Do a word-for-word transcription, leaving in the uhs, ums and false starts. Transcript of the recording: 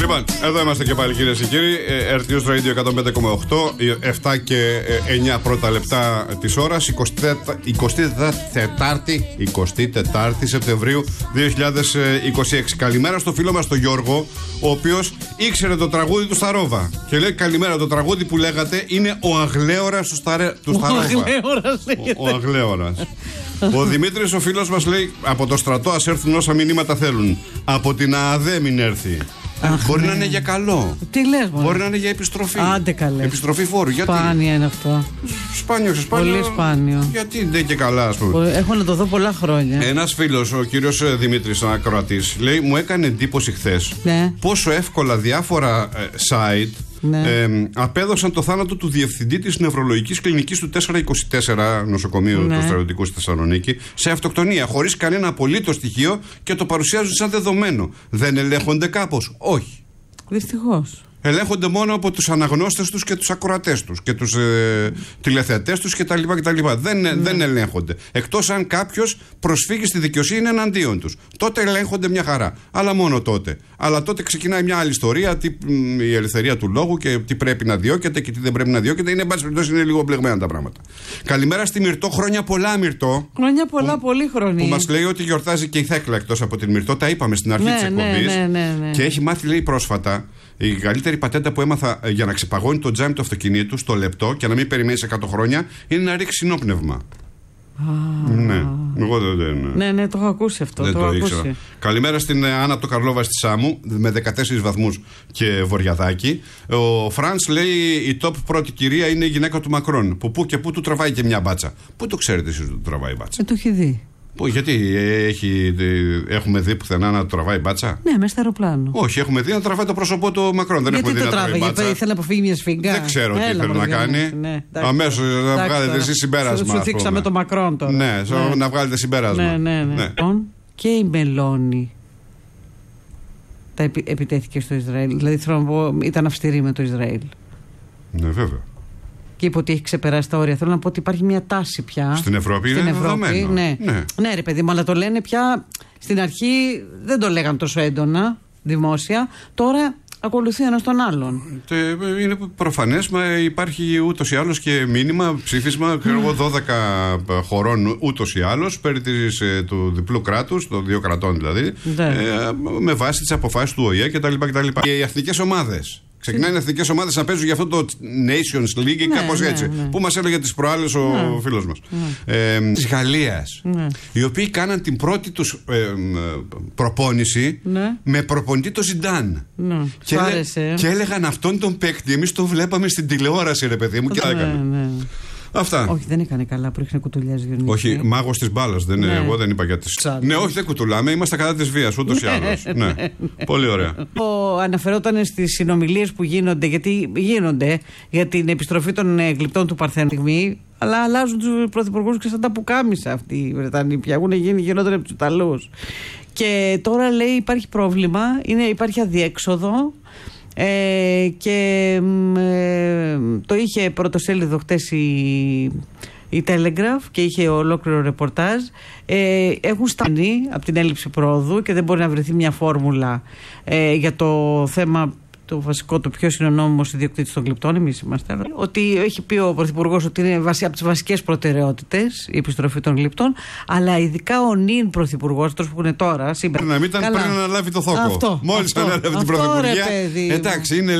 Λοιπόν, εδώ είμαστε και πάλι, κυρίες και κύριοι. ερ τι News Radio εκατόν πέντε κόμμα οκτώ, επτά και εννιά πρώτα λεπτά της ώρας, εικοστή τετάρτη Σεπτεμβρίου δύο χιλιάδες είκοσι έξι. Καλημέρα στο φίλο μας τον Γιώργο, ο οποίος ήξερε το τραγούδι του Σταρόβα. Και λέει: καλημέρα, το τραγούδι που λέγατε είναι ο Αγλέωρας του, Σταρε... του Σταρόβα. Ο, ο Αγλέωρας. Ο Δημήτρης, ο φίλος μας, λέει: από το στρατό ας έρθουν όσα μηνύματα θέλουν. Από την ΑΑΔΕ μην έρθει. Αχ, μπορεί ναι. να είναι για καλό. Τι λες, μόνο. Μπορεί να είναι για επιστροφή. Άντε καλέ. Επιστροφή φόρου. Σπάνια γιατί? είναι αυτό. Σπάνιο, σπάνιο. Πολύ σπάνιο. Γιατί δεν είναι και καλά, ας πούμε. Έχω να το δω πολλά χρόνια. Ένας φίλος, ο κύριος Δημήτρης, ο ακροατής, λέει: μου έκανε εντύπωση χθες ναι. πόσο εύκολα διάφορα ε, site ναι. ε, απέδωσαν το θάνατο του διευθυντή της νευρολογικής κλινικής του τετρακόσια είκοσι τέσσερα νοσοκομείου ναι. του Στρατιωτικού στη Θεσσαλονίκη σε αυτοκτονία, χωρίς κανένα απολύτως στοιχείο, και το παρουσιάζουν σαν δεδομένο. Δεν ελέγχονται κάπως? Όχι. Δυστυχώς. Ελέγχονται μόνο από τους αναγνώστες τους και τους ακροατές τους και τους ε, τηλεθεατές τους κτλ. κτλ. Δεν, ναι. δεν ελέγχονται. Εκτός αν κάποιος προσφύγει στη δικαιοσύνη εναντίον τους. Τότε ελέγχονται μια χαρά. Αλλά μόνο τότε. Αλλά τότε ξεκινάει μια άλλη ιστορία, τι, η ελευθερία του λόγου και τι πρέπει να διώκεται και τι δεν πρέπει να διώκεται. Είναι, εν πάση περιπτώσει, είναι λίγο μπλεγμένα τα πράγματα. Καλημέρα στη Μυρτώ. Χρόνια πολλά, Μυρτώ. Χρόνια πολλά, που, πολύ χρόνια. Που μας λέει ότι γιορτάζει και η Θέκλα εκτός από την Μυρτώ. Τα είπαμε στην αρχή ναι, της εκπομπής. Ναι, ναι, ναι, ναι. Και έχει μάθει, λέει, πρόσφατα. Η καλύτερη πατέντα που έμαθα για να ξεπαγώνει το τζάμι του αυτοκινήτου στο λεπτό και να μην περιμένει εκατό χρόνια είναι να ρίξει συνόπνευμα. Ah. Ναι, εγώ δεν. Ναι. ναι, ναι, το έχω ακούσει αυτό. Δεν το, το ακούσει. ήξερα. Καλημέρα στην Άννα από το Καρλόβα στη Σάμου με δεκατέσσερις βαθμούς και βορειαδάκι. Ο Φρανς λέει: η top πρώτη κυρία είναι η γυναίκα του Μακρόν. Που πού και πού του τραβάει και μια μπάτσα. Πού το ξέρετε εσείς ότι του τραβάει μπάτσα? Ε, το έχει δει. Που, γιατί έχει, έχουμε δει πουθενά να τραβάει μπάτσα? Ναι, μέσα στο αεροπλάνο. Όχι, έχουμε δει να τραβάει το πρόσωπό του Μακρόν. Δεν γιατί έχουμε δει το να τραβάει μπάτσα. Γιατί ήθελε να αποφύγει μια σφίγγα. Δεν ξέρω Έλα, τι θέλει να κάνει. Ναι, αμέσως να βγάλετε εσείς συμπέρασμα. Σου θίξαμε το Μακρόν τώρα. Ναι, ναι, να βγάλετε συμπέρασμα. Ναι, ναι, ναι. ναι. Και η Μελώνη τα επι, επιτέθηκε στο Ισραήλ. Δηλαδή θέλω να πω, ήταν αυστηρή με το Ισραήλ. Ναι, βέβαια. Και είπε ότι έχει ξεπεράσει τα όρια. Θέλω να πω ότι υπάρχει μια τάση πια. Στην Ευρώπη στην είναι Ευρώπη, δεδομένο. Ναι. Ναι. ναι, ρε παιδί μου, αλλά το λένε πια. Στην αρχή δεν το λέγαν τόσο έντονα δημόσια. Τώρα ακολουθεί ένας τον άλλον. Και είναι προφανές, μα υπάρχει ούτως ή άλλως και μήνυμα, ψήφισμα mm. δώδεκα χωρών ούτως ή άλλως περί της, του διπλού κράτους, των δύο κρατών δηλαδή, ε, με βάση τις αποφάσεις του Ο Ε Ε κτλ. Και οι εθνικές ομάδες. Ξεκινάνε οι εθνικές ομάδες να παίζουν για αυτό το Nations League, ναι, κάπως έτσι. Ναι, ναι. Που μας έλεγε τις προάλλες ο ναι. φίλος μας. Ναι. Ε, της Γαλλίας. Ναι. Οι οποίοι κάναν την πρώτη τους ε, προπόνηση ναι. με προπονητή το Ζιντάν. Ναι. Και, έλε, και έλεγαν αυτόν τον παίκτη. Εμείς τον βλέπαμε στην τηλεόραση, ρε παιδί μου, και ναι, έκανε. Ναι. Αυτά. Όχι, δεν έκανε καλά που ρίχνε κουτουλιάς Διονύση. Όχι, μάγος της μπάλας. Ναι. Εγώ δεν είπα για τις. Ναι, όχι, δεν κουτουλάμε. Είμαστε κατά της βίας, ούτως ή άλλως. Ναι. Πολύ ωραία. Αναφερόταν στις συνομιλίες που γίνονται, γιατί γίνονται για την επιστροφή των γλυπτών του Παρθένου. Αλλά αλλάζουν τους πρωθυπουργούς και σαν τα πουκάμισα αυτοί οι Βρετανοί. Πια έχουν γίνει χειρότερα από τους Ιταλούς. Και τώρα λέει υπάρχει πρόβλημα, είναι, υπάρχει αδιέξοδο. Ε, και ε, το είχε πρωτοσέλιδο χτες η, η Telegraph και είχε ολόκληρο ρεπορτάζ. Ε, έχουν στανεί από την έλλειψη πρόοδου και δεν μπορεί να βρεθεί μια φόρμουλα ε, για το θέμα το βασικό, το ποιος είναι ο νόμιμος ιδιοκτήτης των γλυπτών. Εμείς είμαστε. Ότι έχει πει ο Πρωθυπουργός ότι είναι βασι, από τις βασικές προτεραιότητες η επιστροφή των γλυπτών, αλλά ειδικά ο νυν Πρωθυπουργός, αυτός που είναι τώρα, σήμερα. Να μην ήταν πριν να αναλάβει το θόκο. Μόλις ανέλαβε την Πρωθυπουργία. Εντάξει, είναι